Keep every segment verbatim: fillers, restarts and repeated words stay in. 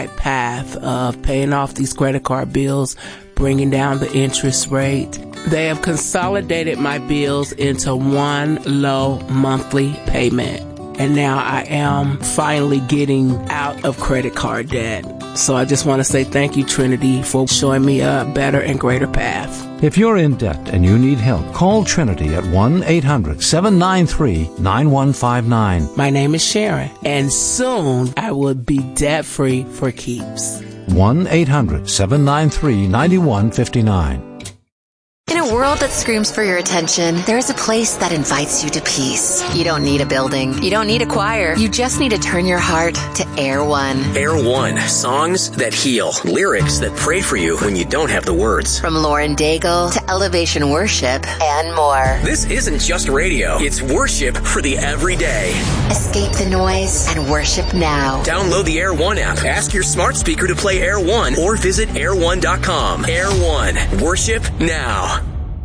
path of paying off these credit card bills, bringing down the interest rate. They have consolidated my bills into one low monthly payment. And now I am finally getting out of credit card debt. So I just want to say thank you, Trinity, for showing me a better and greater path. If you're in debt and you need help, call Trinity at one eight hundred seven nine three nine one five nine. My name is Sharon, and soon I will be debt-free for keeps. one eight hundred seven nine three nine one five nine. In a world that screams for your attention, there is a place that invites you to peace. You don't need a building. You don't need a choir. You just need to turn your heart to Air One. Air One. Songs that heal. Lyrics that pray for you when you don't have the words. From Lauren Daigle to Elevation Worship and more. This isn't just radio. It's worship for the everyday. Escape the noise and worship now. Download the Air One app. Ask your smart speaker to play Air One or visit air one dot com. Air One. Worship now.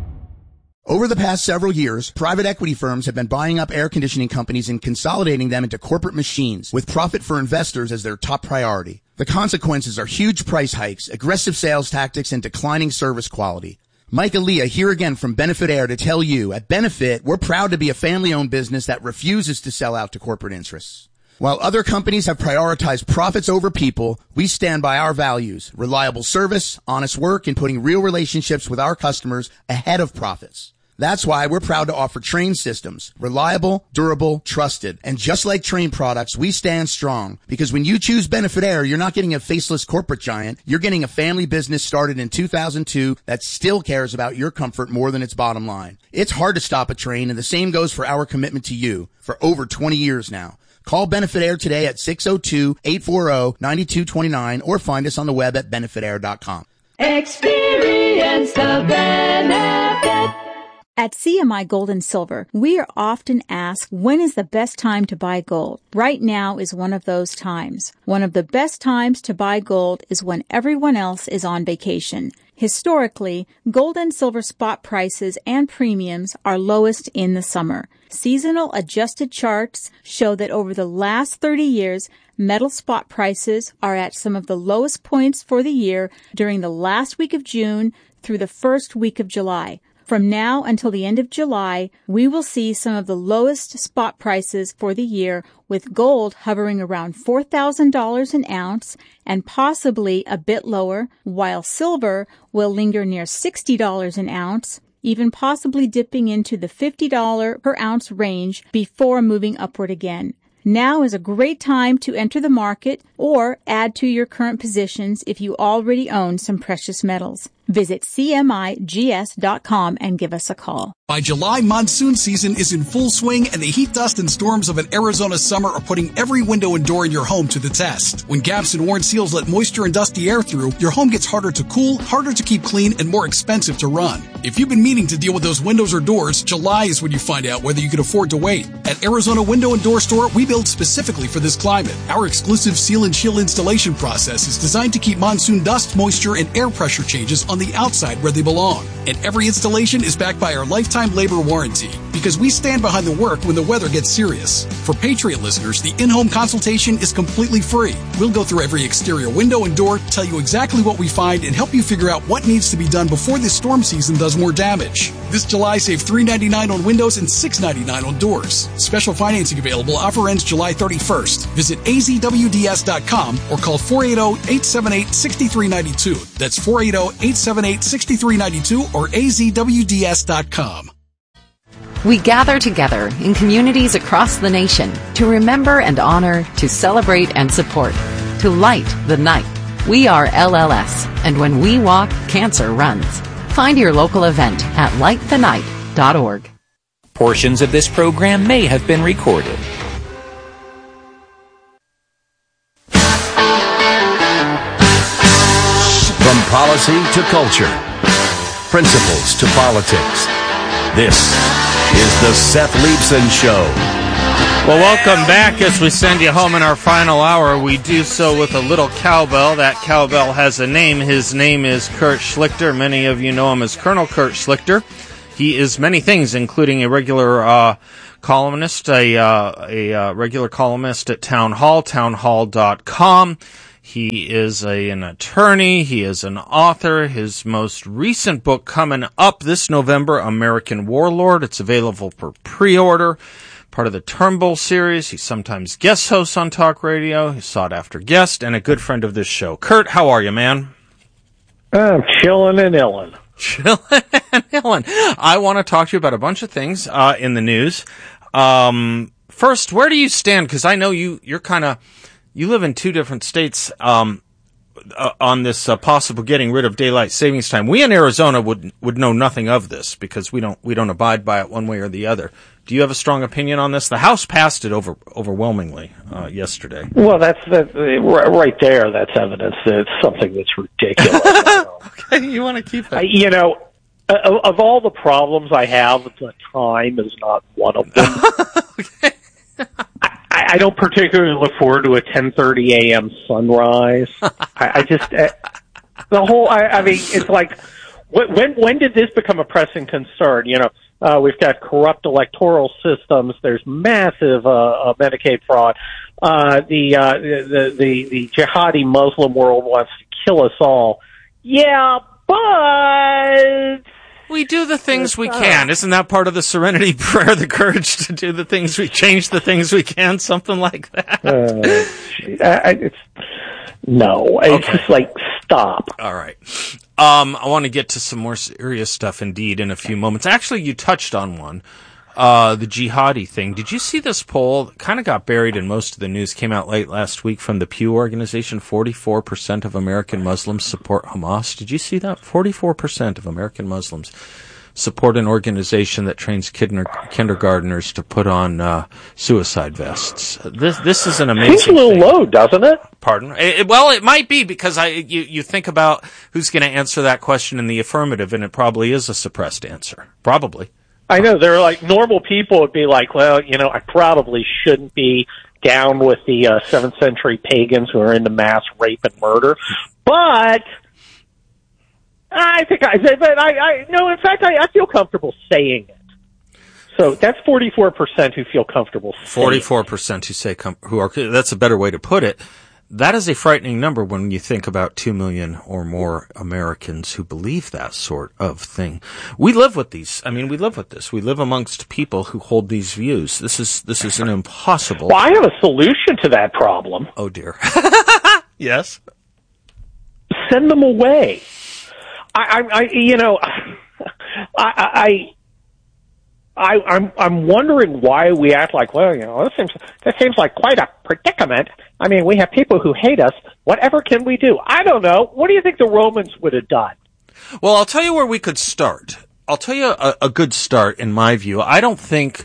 Over the past several years, private equity firms have been buying up air conditioning companies and consolidating them into corporate machines, with profit for investors as their top priority. The consequences are huge price hikes, aggressive sales tactics, and declining service quality. Mike Aaliyah here again from Benefit Air to tell you, at Benefit, we're proud to be a family-owned business that refuses to sell out to corporate interests. While other companies have prioritized profits over people, we stand by our values, reliable service, honest work, and putting real relationships with our customers ahead of profits. That's why we're proud to offer Trane systems. Reliable, durable, trusted. And just like Trane products, we stand strong. Because when you choose Benefit Air, you're not getting a faceless corporate giant. You're getting a family business started in two thousand two that still cares about your comfort more than its bottom line. It's hard to stop a train, and the same goes for our commitment to you for over twenty years now. Call Benefit Air today at six oh two, eight four zero, nine two two nine or find us on the web at benefit air dot com. Experience the benefit. At C M I Gold and Silver, we are often asked, when is the best time to buy gold? Right now is one of those times. One of the best times to buy gold is when everyone else is on vacation. Historically, gold and silver spot prices and premiums are lowest in the summer. Seasonal adjusted charts show that over the last thirty years, metal spot prices are at some of the lowest points for the year during the last week of June through the first week of July. From now until the end of July, we will see some of the lowest spot prices for the year, with gold hovering around four thousand dollars an ounce and possibly a bit lower, while silver will linger near sixty dollars an ounce, even possibly dipping into the fifty dollars per ounce range before moving upward again. Now is a great time to enter the market or add to your current positions if you already own some precious metals. Visit C M I G S dot com and give us a call. By July, monsoon season is in full swing, and the heat, dust, and storms of an Arizona summer are putting every window and door in your home to the test. When gaps and worn seals let moisture and dusty air through, your home gets harder to cool, harder to keep clean, and more expensive to run. If you've been meaning to deal with those windows or doors, July is when you find out whether you can afford to wait. At Arizona Window and Door Store, we build specifically for this climate. Our exclusive seal and chill installation process is designed to keep monsoon dust, moisture, and air pressure changes on the outside where they belong. And every installation is backed by our lifetime labor warranty, because we stand behind the work when the weather gets serious. For Patriot listeners, the in-home consultation is completely free. We'll go through every exterior window and door, tell you exactly what we find, and help you figure out what needs to be done before this storm season does more damage. This July, save three dollars and ninety-nine cents on windows and six dollars and ninety-nine cents on doors. Special financing available. Offer ends July thirty-first. Visit A Z W D S dot com or call four eight zero, eight seven eight, six three nine two. That's four eight zero, eight seven eight, six three nine two or A Z W D S dot com. We gather together in communities across the nation to remember and honor, to celebrate and support, to light the night. We are L L S, and when we walk, cancer runs. Find your local event at light the night dot org. Portions of this program may have been recorded. From policy to culture, principles to politics, this is the Seth Leibsohn Show. Well, welcome back as we send you home in our final hour. We do so with a little cowbell. That cowbell has a name. His name is Kurt Schlichter. Many of you know him as Colonel Kurt Schlichter. He is many things, including a regular uh, columnist, a, uh, a uh, regular columnist at Town Hall, town hall dot com. He is a, an attorney. He is an author. His most recent book coming up this November, American Warlord. It's available for pre-order. Part of the Turnbull series. He sometimes guest hosts on talk radio. He's sought-after guest and a good friend of this show. Kurt, how are you, man? I'm chilling and illin'. Chilling and illin'. I want to talk to you about a bunch of things uh, in the news. Um, first, where do you stand? Because I know you, you're kind of... You live in two different states um, uh, on this uh, possible getting rid of daylight savings time. We in Arizona would would know nothing of this because we don't we don't abide by it one way or the other. Do you have a strong opinion on this? The House passed it over overwhelmingly uh, yesterday. Well, that's that right there. That's evidence that it's something that's ridiculous. Okay, you want to keep it? Uh, you know, of, of all the problems I have, the time is not one of them. Okay. I, I don't particularly look forward to a ten thirty a.m. sunrise. I, I just uh, the whole. I, I mean, it's like when when did this become a pressing concern? You know, uh, we've got corrupt electoral systems. There's massive uh, uh, Medicaid fraud. Uh, the, uh, the the the jihadi Muslim world wants to kill us all. Yeah, but. We do the things we can. Isn't that part of the serenity prayer, the courage to do the things we change the things we can, something like that? Uh, I, it's, no, it's okay. just like, stop. All right. Um, I want to get to some more serious stuff indeed in a few moments. Actually, you touched on one, uh, the jihadi thing. Did you see this poll? Kind of got buried in most of the news, came out late last week from the Pew organization. forty-four percent of American Muslims support Hamas. Did you see that? forty-four percent of American Muslims support an organization that trains kinder, kindergartners to put on uh, suicide vests. This this is an amazing Seems a little thing. low, doesn't it? Pardon? It, it, well, it might be because I you, you think about who's going to answer that question in the affirmative, and it probably is a suppressed answer. Probably. I know, they're like, normal people would be like, well, you know, I probably shouldn't be down with the uh, seventh century pagans who are into mass rape and murder, but I think I, but I, I no, in fact, I, I feel comfortable saying it. So that's forty-four percent who feel comfortable saying forty-four percent who say, com- who are, that's a better way to put it. That is a frightening number when you think about two million or more Americans who believe that sort of thing. We live with these. I mean, we live with this. We live amongst people who hold these views. This is, this is an impossible. Well, I have a solution to that problem. Oh dear. Yes. Send them away. I, I, I you know, I, I, I, I'm, I'm wondering why we act like, well, you know, this seems, this seems like quite a predicament. I mean, we have people who hate us. Whatever can we do? I don't know. What do you think the Romans would have done? Well, I'll tell you where we could start. I'll tell you a, a good start in my view. I don't think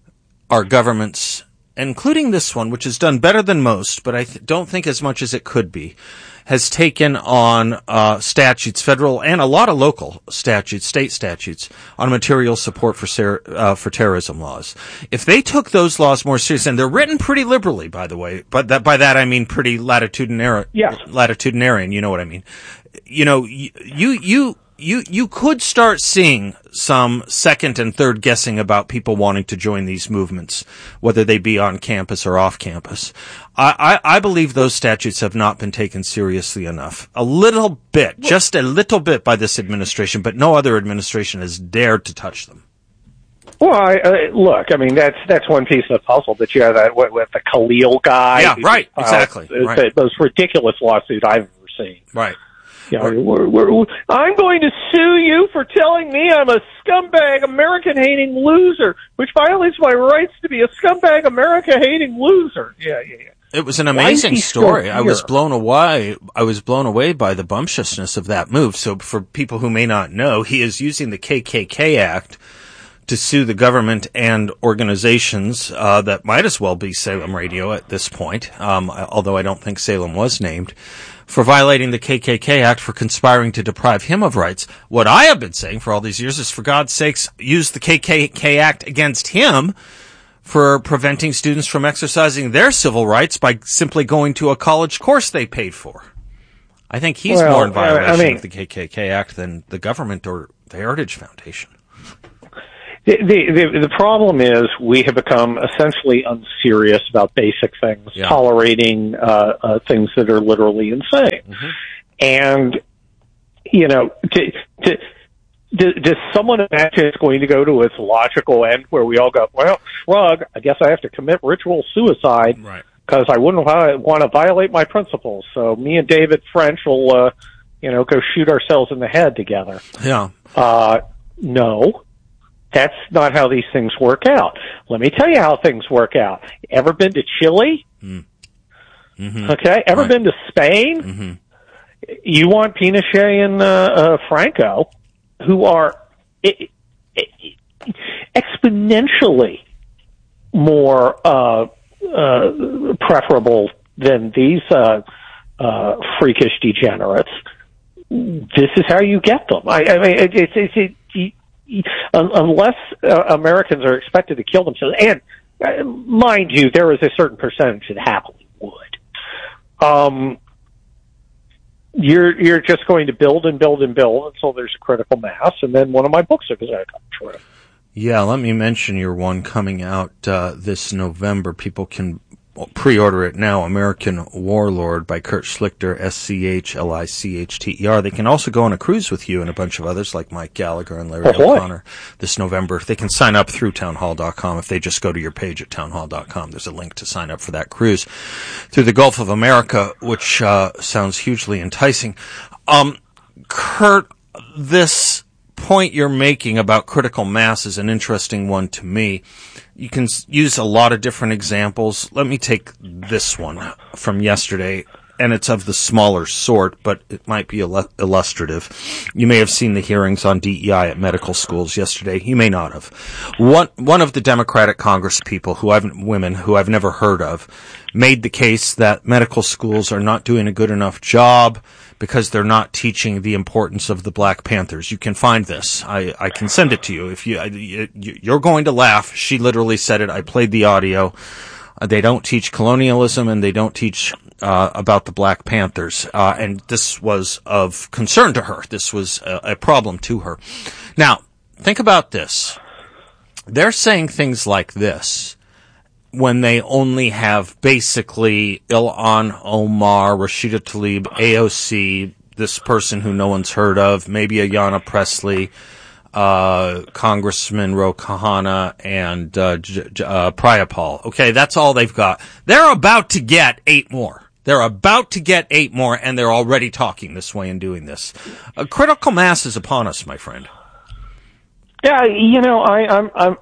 our governments, including this one, which has done better than most, but I th- don't think as much as it could be, has taken on uh statutes, federal and a lot of local statutes, state statutes, on material support for ser- uh, for terrorism laws. If they took those laws more seriously, and they're written pretty liberally, by the way, but that by that I mean pretty latitudinarian. Yes. Latitudinarian, you know what I mean. You know, you you you you could start seeing some second and third guessing about people wanting to join these movements, whether they be on campus or off campus. I, I, I believe those statutes have not been taken seriously enough. A little bit, just a little bit by this administration, but no other administration has dared to touch them. Well, I, uh, look, I mean, that's that's one piece of the puzzle, but you have that with, with the Khalil guy. Yeah, right, exactly. Uh, right. The most ridiculous lawsuit I've ever seen. Right. You know, we're, we're, I'm going to sue you for telling me I'm a scumbag, American-hating loser, which violates my rights to be a scumbag, America-hating loser. Yeah, yeah, yeah. It was an amazing story. I was blown away. I was blown away by the bumptiousness of that move. So for people who may not know, he is using the K K K Act to sue the government and organizations uh, that might as well be Salem Radio at this point, um, although I don't think Salem was named, for violating the K K K Act, for conspiring to deprive him of rights. What I have been saying for all these years is, for God's sakes, use the K K K Act against him for preventing students from exercising their civil rights by simply going to a college course they paid for. I think he's well, more in violation I mean, of the K K K Act than the government or the Heritage Foundation. The, the, the problem is we have become essentially unserious about basic things, yeah. tolerating uh, uh, things that are literally insane. Mm-hmm. And, you know, to, to, to, does someone imagine it's going to go to its logical end where we all go, well, shrug, I guess I have to commit ritual suicide because right. I wouldn't want to violate my principles. So me and David French will, uh, you know, go shoot ourselves in the head together. Yeah. Uh, no. That's not how these things work out. Let me tell you how things work out. Ever been to Chile? Mm. Mm-hmm. Okay. Ever right. been to Spain? Mm-hmm. You want Pinochet and uh, uh, Franco, who are it, it, exponentially more uh, uh, preferable than these uh, uh, freakish degenerates. This is how you get them. I, I mean, it, it, it, it, it unless uh, Americans are expected to kill themselves, and uh, mind you, there is a certain percentage that happily would. Um, you're you're just going to build and build and build until there's a critical mass, and then one of my books are going to come true. Yeah, let me mention your one coming out uh, this November. People can pre-order it now, American Warlord by Kurt Schlichter, S C H L I C H T E R. They can also go on a cruise with you and a bunch of others like Mike Gallagher and Larry oh, O'Connor this November. They can sign up through townhall dot com if they just go to your page at townhall dot com. There's a link to sign up for that cruise through the Gulf of America, which uh, sounds hugely enticing. Um, Kurt, this point you're making about critical mass is an interesting one to me. You can use a lot of different examples. Let me take this one from yesterday, and it's of the smaller sort, but it might be illustrative. You may have seen the hearings on D E I at medical schools yesterday. You may not have. One, one of the Democratic Congress people, who I've, women who I've never heard of, made the case that medical schools are not doing a good enough job because they're not teaching the importance of the Black Panthers. You can find this. I, I can send it to you. If you, you're going to laugh. She literally said it. I played the audio. Uh, they don't teach colonialism and they don't teach uh, about the Black Panthers. Uh, and this was of concern to her. This was a, a problem to her. Now, think about this. They're saying things like this when they only have basically Ilhan Omar, Rashida Tlaib, A O C, this person who no one's heard of, maybe Ayanna Pressley, uh, Congressman Ro Khanna, and uh, J- J- uh, Prayapal. Okay, that's all they've got. They're about to get eight more. They're about to get eight more, and they're already talking this way and doing this. A critical mass is upon us, my friend. Yeah, you know, I, I'm... I'm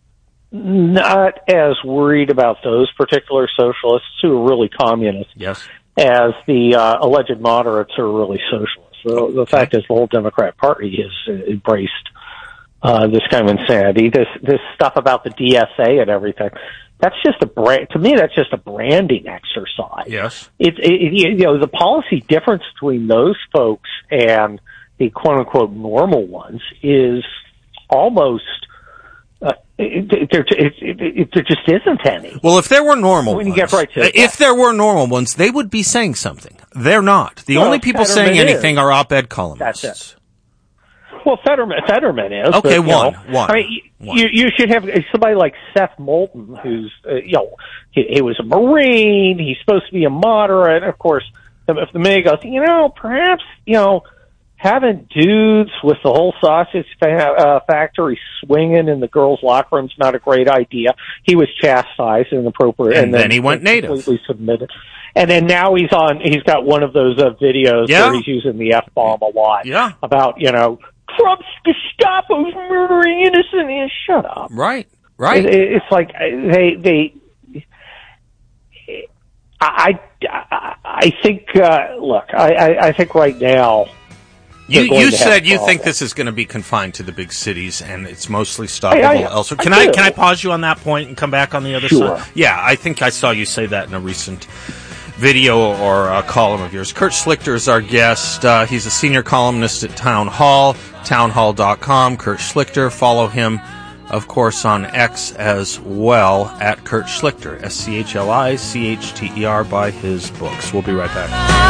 not as worried about those particular socialists who are really communists yes. as the uh, alleged moderates who are really socialists. The, the fact is the whole Democrat Party has embraced uh, this kind of insanity. This this stuff about the D S A and everything, that's just a brand, to me, that's just a branding exercise. Yes. It, it, you know, the policy difference between those folks and the quote-unquote normal ones is almost... Uh, it, it, there, it, it, there just isn't any. Well, if there were normal when you ones, get right to it, if there were normal ones, they would be saying something. They're not. The well, only people Fetterman saying anything is. are op-ed columnists. That's it. Well, Fetterman, Fetterman is. Okay, but, one, know, one. I mean, one. You, you should have somebody like Seth Moulton, who's, uh, you know, he, he was a Marine. He's supposed to be a moderate. Of course, if the man goes, you know, perhaps, you know, having dudes with the whole sausage fa- uh, factory swinging in the girls' locker room's not a great idea. He was chastised and inappropriate, and, and then, then he went native. Completely submitted. And then now he's on. He's got one of those uh, videos yeah. where he's using the F bomb a lot. Yeah. About you know Trump's Gestapo's murdering innocent. And shut up. Right. Right. It, it's like they they. I I, I think. Uh, look, I, I I think right now. You, you said you think this is going to be confined to the big cities, and it's mostly stoppable I, I, elsewhere. Can I, I can I pause you on that point and come back on the other sure. side? Yeah, I think I saw you say that in a recent video or a column of yours. Kurt Schlichter is our guest. Uh, he's a senior columnist at Town Hall, townhall dot com. Kurt Schlichter. Follow him, of course, on X as well, at Kurt Schlichter, S C H L I C H T E R, by his books. We'll be right back.